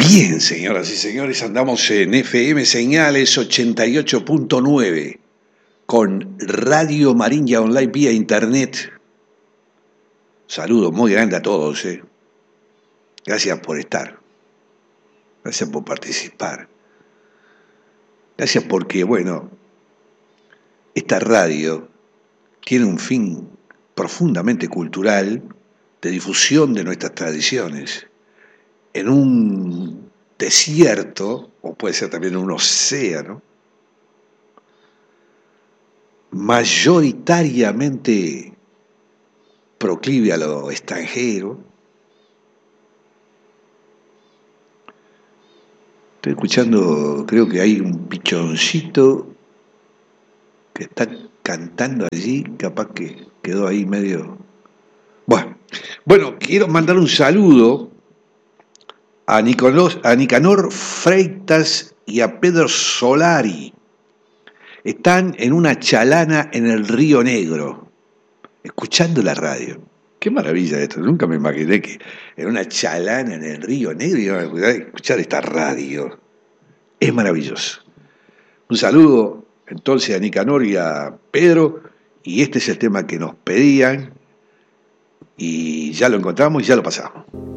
Bien, señoras y señores, andamos en FM Señales 88.9 con Radio Marinha Online vía Internet. Saludos muy grande a todos. Gracias por estar. Gracias por participar. Gracias porque, bueno, esta radio tiene un fin profundamente cultural de difusión de nuestras tradiciones. En un desierto, o puede ser también un océano, mayoritariamente proclive a lo extranjero. Estoy escuchando, creo que hay un pichoncito que está cantando allí, capaz que quedó ahí medio... Bueno, quiero mandar un saludo a Nicanor Freitas y a Pedro Solari. Están en una chalana en el Río Negro, escuchando la radio. Qué maravilla esto, nunca me imaginé que en una chalana en el Río Negro iban a escuchar esta radio. Es maravilloso. Un saludo entonces a Nicanor y a Pedro, y este es el tema que nos pedían, y ya lo encontramos y ya lo pasamos.